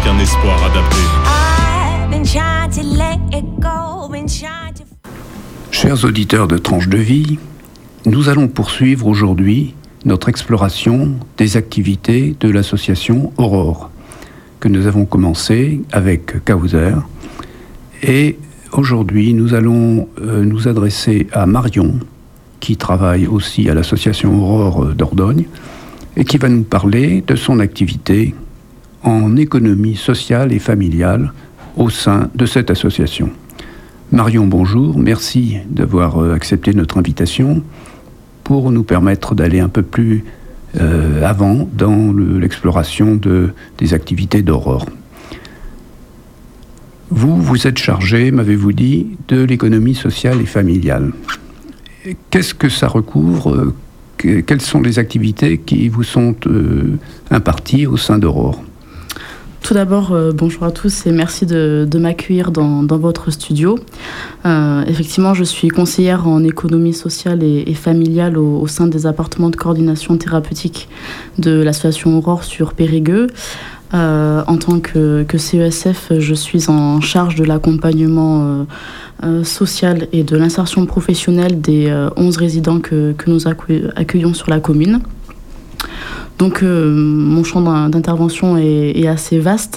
avec un espoir adapté. Chers auditeurs de Tranche de Vie, nous allons poursuivre aujourd'hui notre exploration des activités de l'association Aurore, que nous avons commencé avec Kauser. Et aujourd'hui, nous allons nous adresser à Marion, qui travaille aussi à l'association Aurore d'Ordogne, et qui va nous parler de son activité en économie sociale et familiale au sein de cette association. Marion, bonjour, merci d'avoir accepté notre invitation pour nous permettre d'aller un peu plus avant dans l'exploration des activités d'Aurore. Vous êtes chargé, m'avez-vous dit, de l'économie sociale et familiale. Qu'est-ce que ça recouvre ? Quelles sont les activités qui vous sont imparties au sein d'Aurore ? Tout d'abord, bonjour à tous et merci de m'accueillir dans votre studio. Effectivement, je suis conseillère en économie sociale et familiale au sein des appartements de coordination thérapeutique de l'association Aurore sur Périgueux. En tant que CESF, je suis en charge de l'accompagnement social et de l'insertion professionnelle des 11 résidents que nous accueillons sur la commune. Donc mon champ d'intervention est assez vaste.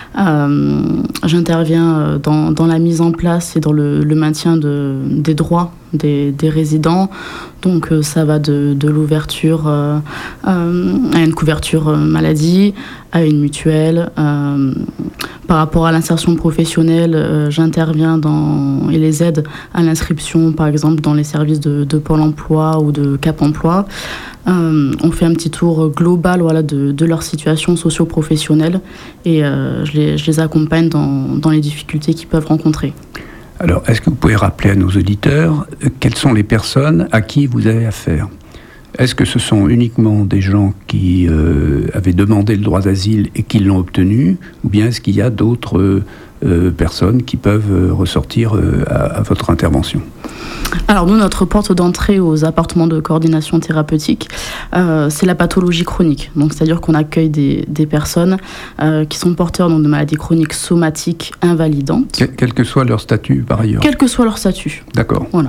J'interviens dans la mise en place et dans le maintien des droits des résidents. Donc ça va de l'ouverture à une couverture maladie, à une mutuelle. Par rapport à l'insertion professionnelle, j'interviens et les aide à l'inscription, par exemple, dans les services de Pôle emploi ou de Cap emploi. On fait un petit tour global de leur situation socio-professionnelle et je les accompagne dans les difficultés qu'ils peuvent rencontrer. Alors, est-ce que vous pouvez rappeler à nos auditeurs quelles sont les personnes à qui vous avez affaire ? Est-ce que ce sont uniquement des gens qui avaient demandé le droit d'asile et qui l'ont obtenu, ou bien est-ce qu'il y a d'autres personnes qui peuvent ressortir à votre intervention ? Alors nous, notre porte d'entrée aux appartements de coordination thérapeutique, c'est la pathologie chronique. Donc c'est-à-dire qu'on accueille des personnes qui sont porteurs de maladies chroniques somatiques invalidantes. Quel que soit leur statut par ailleurs. Quel que soit leur statut. D'accord. Voilà.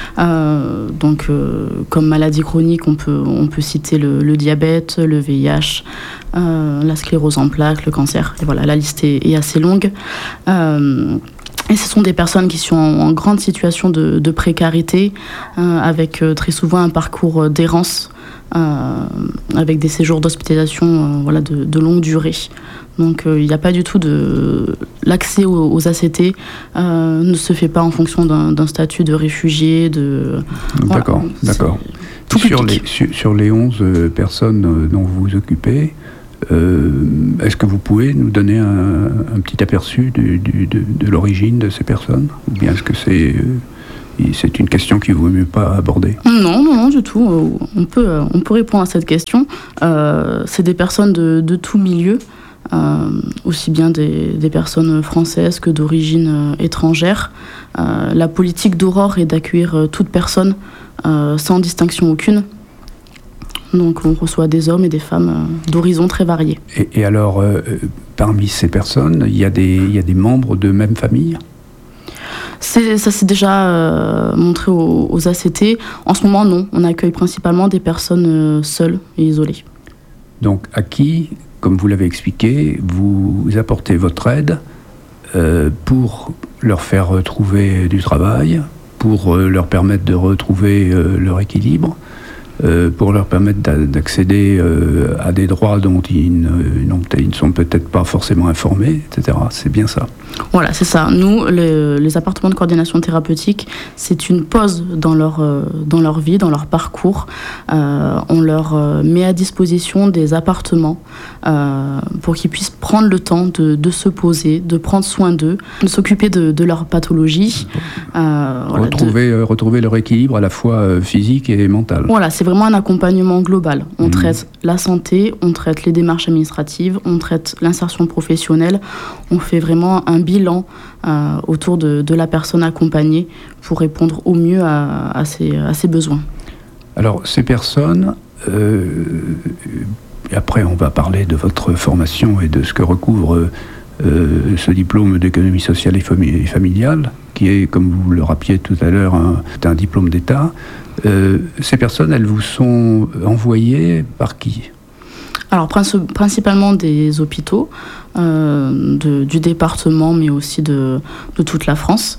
Donc comme maladie chronique, on peut citer le diabète, le VIH, la sclérose en plaques, le cancer. Et voilà, la liste est assez longue. Et ce sont des personnes qui sont en grande situation de précarité, avec très souvent un parcours d'errance, avec des séjours d'hospitalisation de longue durée. Donc il n'y a pas du tout l'accès aux ACT ne se fait pas en fonction d'un statut de réfugié. D'accord, d'accord. Sur les 11 personnes dont vous vous occupez, est-ce que vous pouvez nous donner un petit aperçu de l'origine de ces personnes ? Ou bien est-ce que c'est une question qu'il ne vaut mieux pas aborder ? Non, du tout. On peut répondre à cette question. C'est des personnes de tout milieu, aussi bien des personnes françaises que d'origine étrangère. La politique d'Aurore est d'accueillir toute personne sans distinction aucune. Donc on reçoit des hommes et des femmes d'horizons très variés. Et alors, parmi ces personnes, il y a des membres de même famille ? Ça s'est déjà montré aux ACT. En ce moment, non. On accueille principalement des personnes seules et isolées. Donc à qui, comme vous l'avez expliqué, vous apportez votre aide pour leur faire retrouver du travail, pour leur permettre de retrouver leur équilibre, pour leur permettre d'accéder à des droits dont ils ne sont peut-être pas forcément informés, etc. C'est bien ça. Voilà, c'est ça. Nous, les appartements de coordination thérapeutique, c'est une pause dans leur vie, dans leur parcours. On leur met à disposition des appartements pour qu'ils puissent prendre le temps de se poser, de prendre soin d'eux, de s'occuper de leur pathologie. Retrouver leur équilibre à la fois physique et mental. Voilà, c'est vraiment un accompagnement global. On traite la santé, on traite les démarches administratives, on traite l'insertion professionnelle. On fait vraiment un bilan autour de la personne accompagnée pour répondre au mieux à ses besoins. Alors, ces personnes, et après on va parler de votre formation et de ce que recouvre ce diplôme d'économie sociale et familiale, qui est, comme vous le rappeliez tout à l'heure, un diplôme d'État. Ces personnes, elles vous sont envoyées par qui ? Alors principalement des hôpitaux, du département, mais aussi de toute la France,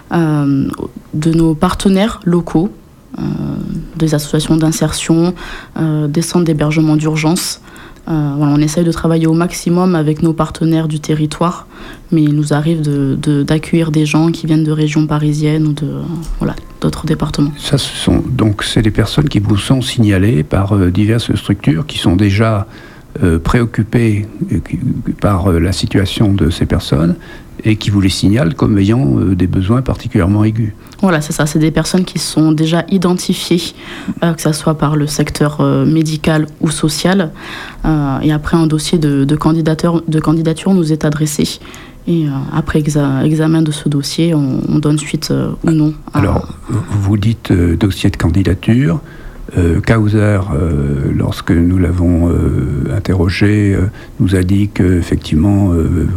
de nos partenaires locaux, des associations d'insertion, des centres d'hébergement d'urgence. On essaye de travailler au maximum avec nos partenaires du territoire, mais il nous arrive d'accueillir des gens qui viennent de régions parisiennes ou d'autres départements. Ça, c'est des personnes qui vous sont signalées par diverses structures qui sont déjà préoccupées par la situation de ces personnes et qui vous les signalent comme ayant des besoins particulièrement aigus. Voilà, c'est ça. C'est des personnes qui sont déjà identifiées, que ce soit par le secteur médical ou social. Et après, un dossier de candidature nous est adressé. Et après examen de ce dossier, on donne suite ou non. Alors, vous dites dossier de candidature. Kauser, lorsque nous l'avons interrogé, nous a dit qu'effectivement,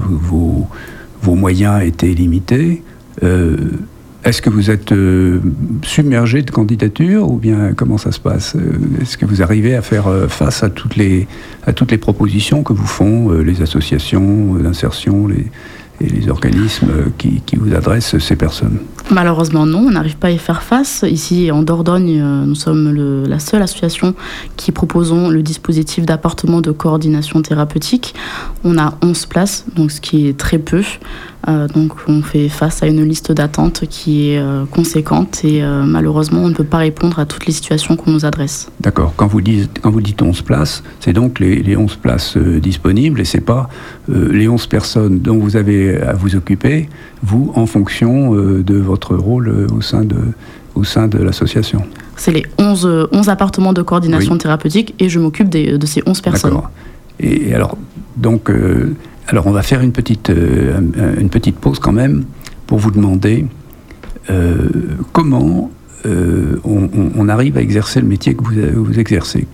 vos moyens étaient limités. Est-ce que vous êtes submergé de candidatures ou bien comment ça se passe ? Est-ce que vous arrivez à faire face à toutes les propositions que vous font les associations d'insertion et les organismes qui vous adressent ces personnes ? Malheureusement non, on n'arrive pas à y faire face. Ici en Dordogne, nous sommes la seule association qui proposons le dispositif d'appartement de coordination thérapeutique. On a 11 places, donc ce qui est très peu. Donc on fait face à une liste d'attente qui est conséquente et malheureusement on ne peut pas répondre à toutes les situations qu'on nous adresse. D'accord. Quand vous dites 11 places, c'est donc les 11 places disponibles et c'est pas les 11 personnes dont vous avez à vous occuper, vous, en fonction de votre rôle au sein de l'association. C'est les 11 appartements de coordination thérapeutique et je m'occupe de ces 11 personnes. D'accord. Et alors, donc... Alors, on va faire une petite pause quand même pour vous demander comment on arrive à exercer le métier que vous exercez.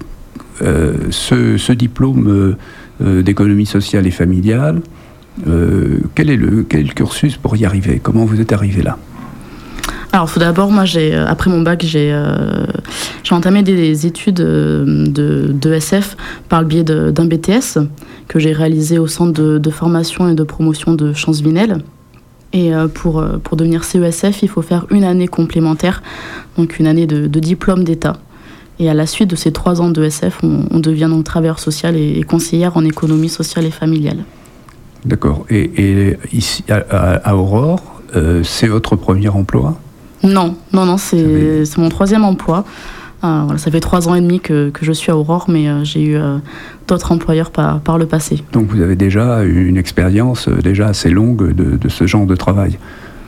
Ce diplôme d'économie sociale et familiale, quel est le cursus pour y arriver ? Comment vous êtes arrivé là ? Alors, tout d'abord, moi, après mon bac, j'ai entamé des études de SF par le biais d'un BTS que j'ai réalisé au centre de formation et de promotion de Champs-Vinel. Et pour devenir CESF, il faut faire une année complémentaire, donc une année de diplôme d'État. Et à la suite de ces 3 ans de SF, on devient donc travailleur social et conseillère en économie sociale et familiale. D'accord. Et ici, à Aurore, c'est votre premier emploi ? Non, c'est mon 3e emploi. Ça fait 3 ans et demi que je suis à Aurore, mais j'ai eu d'autres employeurs par le passé. Donc vous avez déjà une expérience déjà assez longue de ce genre de travail.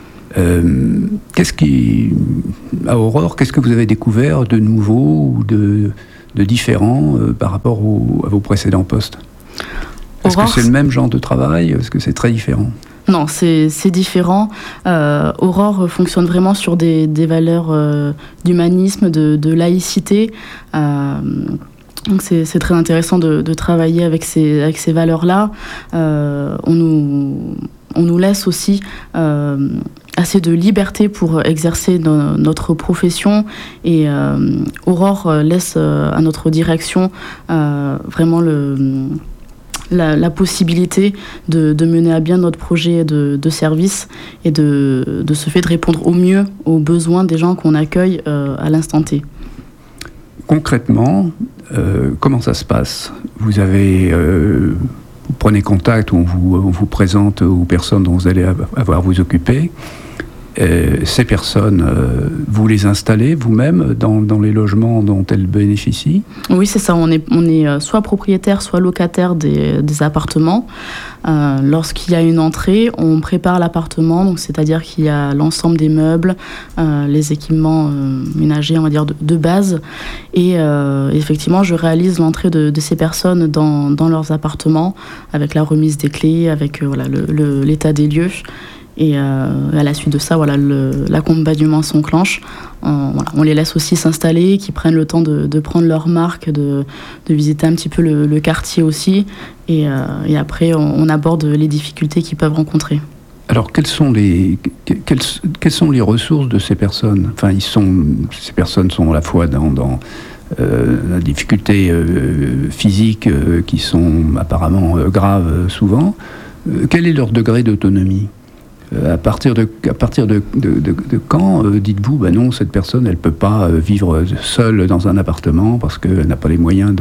À Aurore, qu'est-ce que vous avez découvert de nouveau ou de différent par rapport à vos précédents postes ? Est-ce que c'est le même genre de travail ? Est-ce que c'est très différent ? Non, c'est différent. Aurore fonctionne vraiment sur des valeurs d'humanisme, de laïcité. Donc c'est très intéressant de travailler avec ces valeurs-là. On nous laisse aussi assez de liberté pour exercer notre profession et Aurore laisse à notre direction vraiment la possibilité de mener à bien notre projet de service et de ce fait de répondre au mieux aux besoins des gens qu'on accueille à l'instant T. Concrètement, comment ça se passe ? Vous prenez contact ou on vous présente aux personnes dont vous allez avoir vous occuper. Ces personnes, vous les installez vous-même dans les logements dont elles bénéficient ? Oui, c'est ça. On est soit propriétaire, soit locataire des appartements. Lorsqu'il y a une entrée, on prépare l'appartement, donc c'est-à-dire qu'il y a l'ensemble des meubles, les équipements ménagers, on va dire, de base. Et effectivement, je réalise l'entrée de ces personnes dans leurs appartements, avec la remise des clés, avec l'état des lieux. Et à la suite de ça, voilà, l'accompagnement s'enclenche. On les laisse aussi s'installer, qu'ils prennent le temps de prendre leur marque, de visiter un petit peu le quartier aussi. Et après, on aborde les difficultés qu'ils peuvent rencontrer. Alors, quelles sont les ressources de ces personnes ? Enfin, ces personnes sont à la fois dans la difficulté physique qui sont apparemment graves souvent. Quel est leur degré d'autonomie ? À partir de quand dites-vous, non, cette personne, elle ne peut pas vivre seule dans un appartement parce qu'elle n'a pas les moyens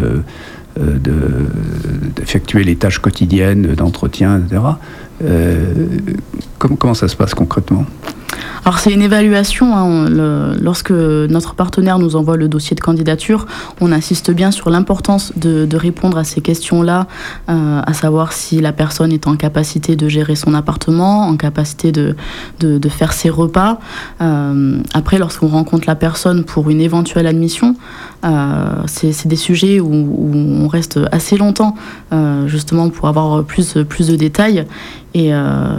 d'effectuer les tâches quotidiennes d'entretien, etc. Comment ça se passe concrètement ? Alors c'est une évaluation, lorsque notre partenaire nous envoie le dossier de candidature, on insiste bien sur l'importance de répondre à ces questions-là, à savoir si la personne est en capacité de gérer son appartement, en capacité de faire ses repas. Après, lorsqu'on rencontre la personne pour une éventuelle admission, c'est des sujets où on reste assez longtemps, justement pour avoir plus de détails. Et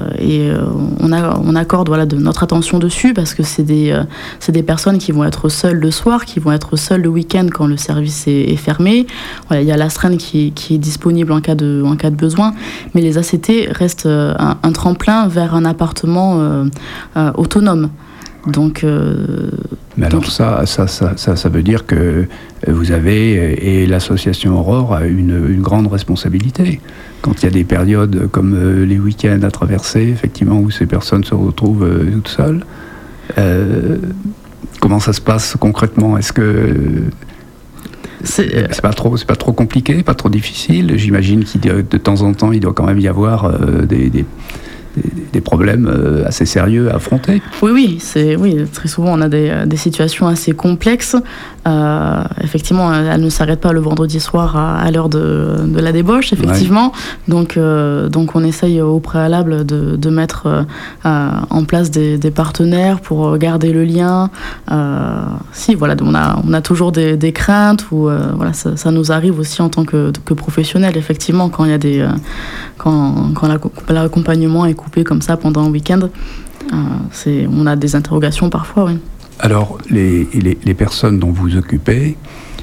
on accorde de notre attention dessus parce que c'est des personnes qui vont être seules le soir, qui vont être seules le week-end quand le service est fermé. Voilà, il y a l'astreinte qui est disponible en cas de besoin, mais les ACT restent un tremplin vers un appartement autonome. Donc, mais alors ça veut dire que vous avez, et l'association Aurore a une grande responsabilité. Quand il y a des périodes comme les week-ends à traverser, effectivement, où ces personnes se retrouvent toutes seules, comment ça se passe concrètement ? Est-ce que c'est pas trop compliqué, pas trop difficile ? J'imagine qu'il de temps en temps, il doit quand même y avoir des problèmes assez sérieux à affronter. Oui, très souvent on a des situations assez complexes. Effectivement, elles ne s'arrêtent pas le vendredi soir à l'heure de la débauche, effectivement. Ouais. Donc on essaye au préalable de mettre en place des partenaires pour garder le lien. On a toujours des craintes ou ça nous arrive aussi en tant que professionnels, effectivement, quand il y a quand l'accompagnement est coupé comme ça pendant un week-end, on a des interrogations parfois, oui. Alors, les personnes dont vous occupez,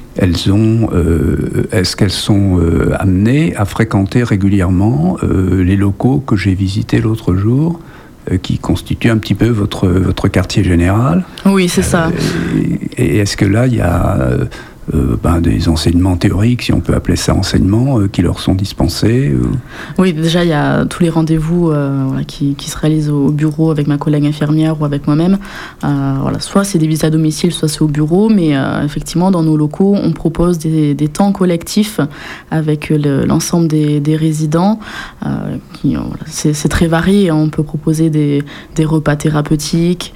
est-ce qu'elles sont amenées à fréquenter régulièrement les locaux que j'ai visités l'autre jour, qui constituent un petit peu votre quartier général ? Oui, c'est ça. Et est-ce que là, il y a des enseignements théoriques, si on peut appeler ça enseignement, qui leur sont dispensés Oui, déjà, il y a tous les rendez-vous qui se réalisent au bureau avec ma collègue infirmière ou avec moi-même. Soit c'est des visites à domicile, soit c'est au bureau, mais effectivement, dans nos locaux, on propose des temps collectifs avec l'ensemble des résidents. C'est très varié, on peut proposer des repas thérapeutiques,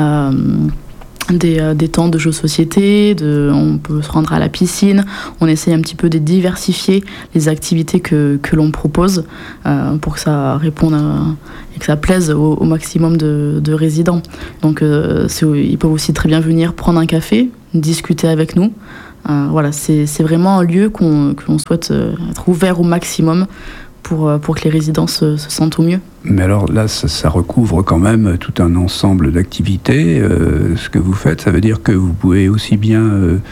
des temps de jeux de société, on peut se rendre à la piscine. On essaye un petit peu de diversifier les activités que l'on propose pour que ça réponde et que ça plaise au maximum de résidents. Donc ils peuvent aussi très bien venir prendre un café, discuter avec nous. C'est vraiment un lieu qu'on souhaite être ouvert au maximum pour que les résidents se sentent au mieux. Mais alors là, ça recouvre quand même tout un ensemble d'activités. Ce que vous faites, ça veut dire que vous pouvez aussi bien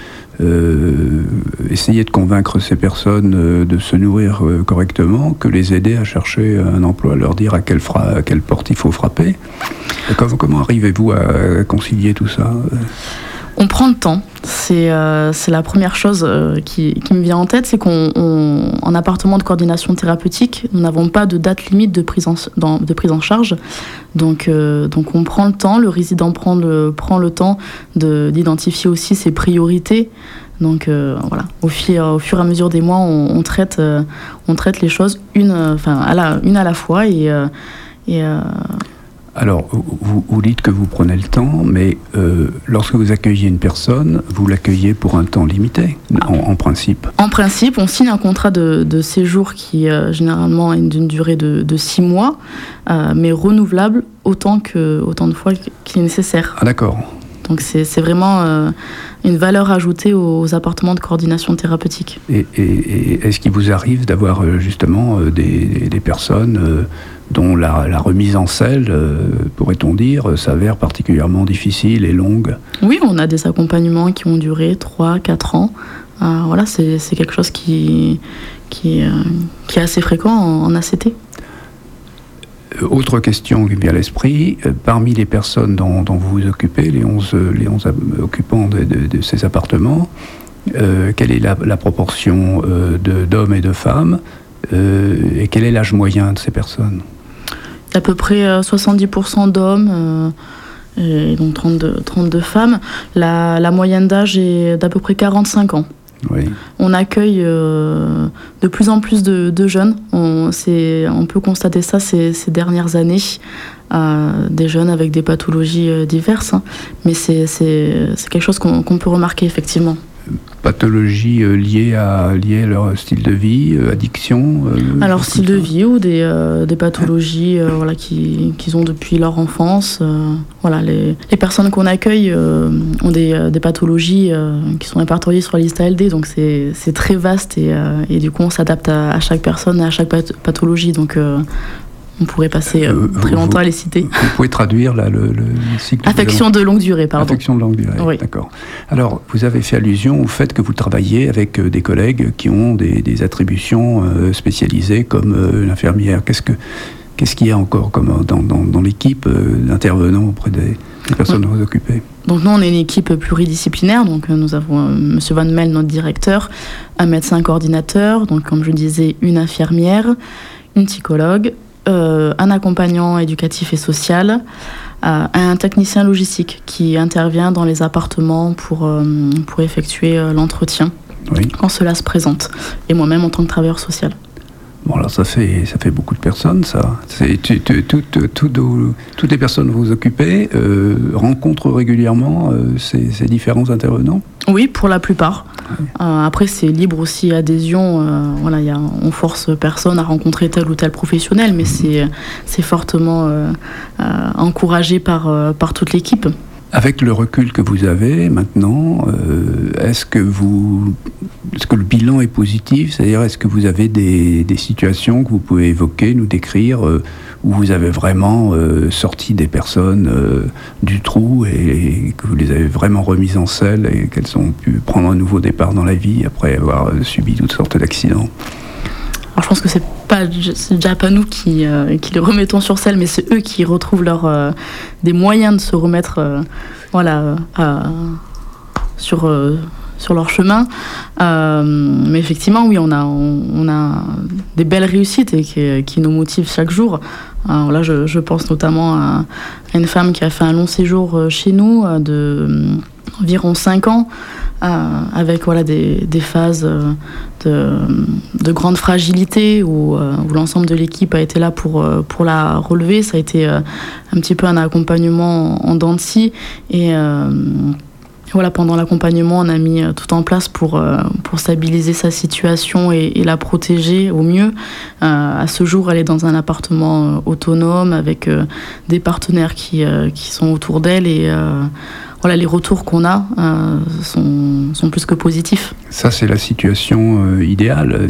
essayer de convaincre ces personnes de se nourrir correctement que les aider à chercher un emploi, leur dire à quelle porte il faut frapper. Comment arrivez-vous à concilier tout ça ? On prend le temps, c'est la première chose qui me vient en tête, c'est qu'en appartement de coordination thérapeutique, nous n'avons pas de date limite de prise en charge. Donc on prend le temps, le résident prend le temps d'identifier aussi ses priorités. Donc au fur et à mesure des mois, on traite les choses une à la fois et Alors, vous dites que vous prenez le temps, mais lorsque vous accueillez une personne, vous l'accueillez pour un temps limité, en principe. En principe, on signe un contrat de séjour qui généralement est d'une durée de 6 mois, mais renouvelable autant de fois qu'il est nécessaire. Ah, d'accord. Donc c'est vraiment une valeur ajoutée aux appartements de coordination thérapeutique. Et est-ce qu'il vous arrive d'avoir justement des personnes dont la remise en selle, pourrait-on dire, s'avère particulièrement difficile et longue. Oui, on a des accompagnements qui ont duré 3-4 ans. Voilà, c'est quelque chose qui est assez fréquent en ACT. Autre question qui me vient à l'esprit, parmi les personnes dont vous vous occupez, les 11 occupants de ces appartements, quelle est la proportion d'hommes et de femmes et quel est l'âge moyen de ces personnes? À peu près 70% d'hommes et donc 32 femmes. La moyenne d'âge est d'à peu près 45 ans. Oui. On accueille de plus en plus de jeunes. On peut constater ça ces dernières années. Des jeunes avec des pathologies diverses. Mais c'est quelque chose qu'on peut remarquer effectivement. Pathologies liées à leur style de vie, addiction Alors, style de vie ou des pathologies voilà, qu'ils ont depuis leur enfance. Voilà, les personnes qu'on accueille ont des pathologies qui sont répertoriées sur la liste ALD, donc c'est très vaste et du coup on s'adapte à chaque personne et à chaque pathologie. Donc on pourrait passer très longtemps à les citer. Vous pouvez traduire là, le cycle affection de longue durée, pardon. Affection de longue durée, oui. D'accord. Alors, vous avez fait allusion au fait que vous travaillez avec des collègues qui ont des attributions spécialisées comme l'infirmière. Qu'est-ce qu'il y a encore comme dans l'équipe d'intervenants auprès des personnes dont vous occupez? Donc nous, on est une équipe pluridisciplinaire. Donc nous avons M. Van Mel, notre directeur, un médecin coordinateur, donc comme je disais, une infirmière, une psychologue, un accompagnant éducatif et social, un technicien logistique qui intervient dans les appartements pour effectuer l'entretien quand cela se présente, et moi-même en tant que travailleur social. Bon, alors ça fait beaucoup de personnes, ça. Toutes les personnes que vous occupez rencontrent régulièrement ces différents intervenants? Oui, pour la plupart. Après, c'est libre aussi adhésion. Voilà, on force personne à rencontrer tel ou tel professionnel, mais c'est fortement encouragé par toute l'équipe. Avec le recul que vous avez maintenant, est-ce que le bilan est positif? C'est-à-dire, est-ce que vous avez des situations que vous pouvez évoquer, nous décrire, où vous avez vraiment sorti des personnes du trou et que vous les avez vraiment remises en selle et qu'elles ont pu prendre un nouveau départ dans la vie après avoir subi toutes sortes d'accidents? Alors, je pense que c'est déjà pas nous qui les remettons sur selle, mais c'est eux qui retrouvent des moyens de se remettre sur leur chemin. Mais effectivement, oui, on a des belles réussites et qui nous motivent chaque jour. Là, je pense notamment à une femme qui a fait un long séjour chez nous d'environ 5 ans, avec des phases de grande fragilité où l'ensemble de l'équipe a été là pour la relever. Ça a été un petit peu un accompagnement en dents de scie et pendant l'accompagnement, on a mis tout en place pour stabiliser sa situation et la protéger au mieux. À ce jour, elle est dans un appartement autonome avec des partenaires qui sont autour d'elle et les retours qu'on a sont plus que positifs. Ça, c'est la situation idéale.